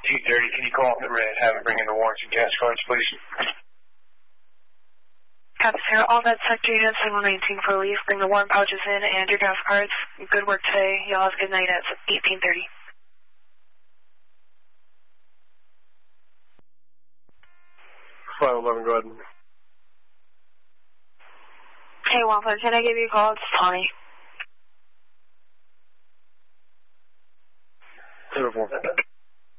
1830. Can you call up the red? Have them bring in the warrants and gas cards, please? Captain Sarah, all that sector units 719 for relief. Bring the warrant pouches in and your gas cards. Good work today. Y'all have a good night at 1830. Flight 11, go ahead. Hey, Wampler, can I give you a call? It's Tawny. Uniform.